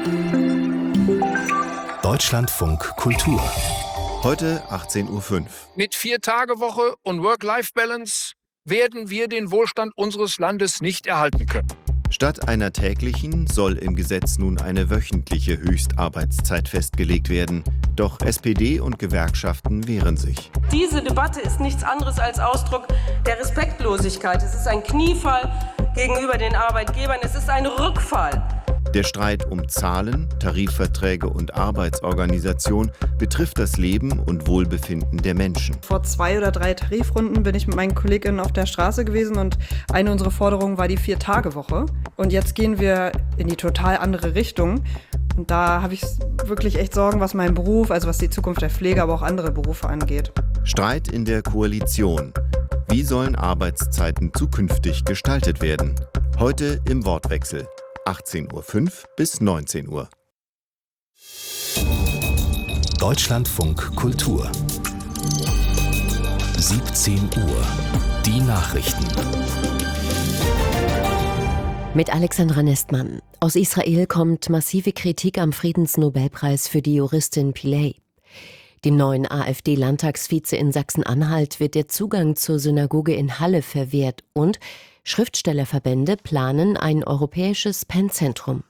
Deutschlandfunk Kultur. Heute 18:05 Uhr. Mit 4-Tage-Woche und Work-Life-Balance werden wir den Wohlstand unseres Landes nicht erhalten können. Statt einer täglichen soll im Gesetz nun eine wöchentliche Höchstarbeitszeit festgelegt werden. Doch SPD und Gewerkschaften wehren sich. Diese Debatte ist nichts anderes als Ausdruck der Respektlosigkeit. Es ist ein Kniefall gegenüber den Arbeitgebern. Es ist ein Rückfall. Der Streit um Zahlen, Tarifverträge und Arbeitsorganisation betrifft das Leben und Wohlbefinden der Menschen. Vor 2 oder 3 Tarifrunden bin ich mit meinen Kolleginnen auf der Straße gewesen und eine unserer Forderungen war die 4-Tage-Woche. Und jetzt gehen wir in die total andere Richtung. Und da habe ich wirklich echt Sorgen, was meinen Beruf, also was die Zukunft der Pflege, aber auch andere Berufe angeht. Streit in der Koalition. Wie sollen Arbeitszeiten zukünftig gestaltet werden? Heute im Wortwechsel. 18:05 Uhr bis 19 Uhr. Deutschlandfunk Kultur. 17 Uhr. Die Nachrichten. Mit Alexandra Nestmann. Aus Israel kommt massive Kritik am Friedensnobelpreis für die Juristin Pillay. Dem neuen AfD-Landtagsvize in Sachsen-Anhalt wird der Zugang zur Synagoge in Halle verwehrt und Schriftstellerverbände planen ein europäisches PEN-Zentrum.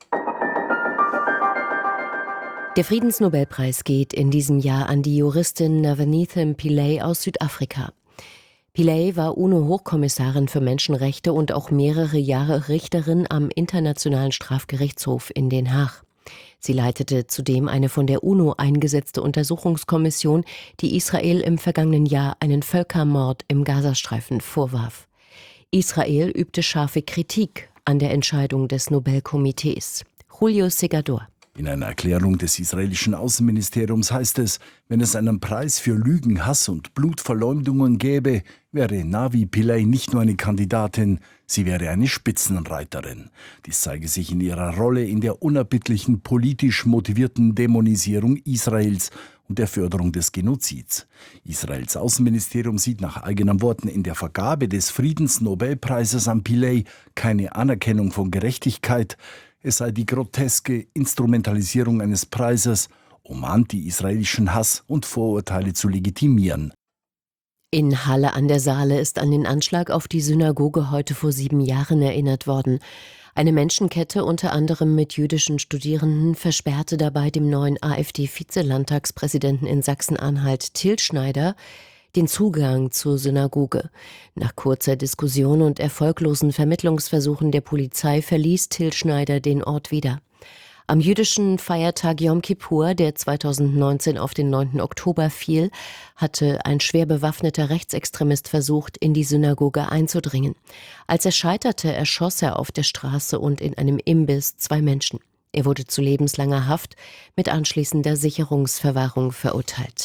Der Friedensnobelpreis geht in diesem Jahr an die Juristin Navaneetham Pillay aus Südafrika. Pillay war UNO-Hochkommissarin für Menschenrechte und auch mehrere Jahre Richterin am Internationalen Strafgerichtshof in Den Haag. Sie leitete zudem eine von der UNO eingesetzte Untersuchungskommission, die Israel im vergangenen Jahr einen Völkermord im Gazastreifen vorwarf. Israel übte scharfe Kritik an der Entscheidung des Nobelkomitees. Julio Segador. In einer Erklärung des israelischen Außenministeriums heißt es, wenn es einen Preis für Lügen, Hass und Blutverleumdungen gäbe, wäre Navi Pillay nicht nur eine Kandidatin, sie wäre eine Spitzenreiterin. Dies zeige sich in ihrer Rolle in der unerbittlichen politisch motivierten Dämonisierung Israels und der Förderung des Genozids. Israels Außenministerium sieht nach eigenen Worten in der Vergabe des Friedensnobelpreises an Pillay keine Anerkennung von Gerechtigkeit. Es sei die groteske Instrumentalisierung eines Preises, um anti-israelischen Hass und Vorurteile zu legitimieren. In Halle an der Saale ist an den Anschlag auf die Synagoge heute vor 7 Jahren erinnert worden. Eine Menschenkette, unter anderem mit jüdischen Studierenden, versperrte dabei dem neuen AfD-Vize-Landtagspräsidenten in Sachsen-Anhalt Till Schneider den Zugang zur Synagoge. Nach kurzer Diskussion und erfolglosen Vermittlungsversuchen der Polizei verließ Till Schneider den Ort wieder. Am jüdischen Feiertag Yom Kippur, der 2019 auf den 9. Oktober fiel, hatte ein schwer bewaffneter Rechtsextremist versucht, in die Synagoge einzudringen. Als er scheiterte, erschoss er auf der Straße und in einem Imbiss 2 Menschen. Er wurde zu lebenslanger Haft mit anschließender Sicherungsverwahrung verurteilt.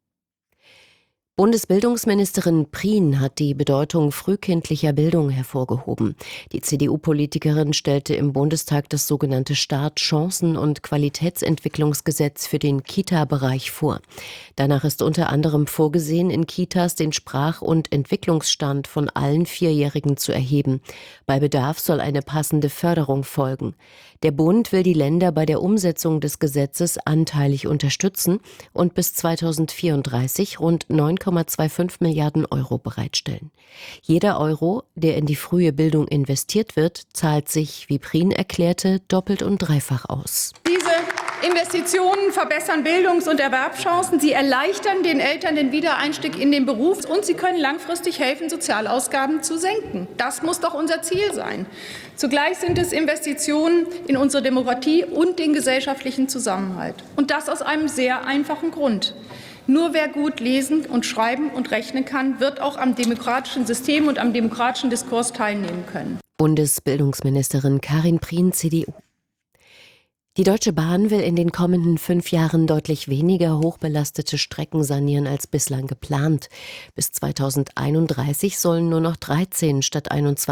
Bundesbildungsministerin Prien hat die Bedeutung frühkindlicher Bildung hervorgehoben. Die CDU-Politikerin stellte im Bundestag das sogenannte Start-Chancen- und Qualitätsentwicklungsgesetz für den Kita-Bereich vor. Danach ist unter anderem vorgesehen, in Kitas den Sprach- und Entwicklungsstand von allen 4-Jährigen zu erheben. Bei Bedarf soll eine passende Förderung folgen. Der Bund will die Länder bei der Umsetzung des Gesetzes anteilig unterstützen und bis 2034 rund 9,25 Milliarden Euro bereitstellen. Jeder Euro, der in die frühe Bildung investiert wird, zahlt sich, wie Prien erklärte, doppelt und dreifach aus. Diese Investitionen verbessern Bildungs- und Erwerbschancen. Sie erleichtern den Eltern den Wiedereinstieg in den Beruf und sie können langfristig helfen, Sozialausgaben zu senken. Das muss doch unser Ziel sein. Zugleich sind es Investitionen in unsere Demokratie und den gesellschaftlichen Zusammenhalt. Und das aus einem sehr einfachen Grund. Nur wer gut lesen und schreiben und rechnen kann, wird auch am demokratischen System und am demokratischen Diskurs teilnehmen können. Bundesbildungsministerin Karin Prien, CDU. Die Deutsche Bahn will in den kommenden 5 Jahren deutlich weniger hochbelastete Strecken sanieren als bislang geplant. Bis 2031 sollen nur noch 13 statt 21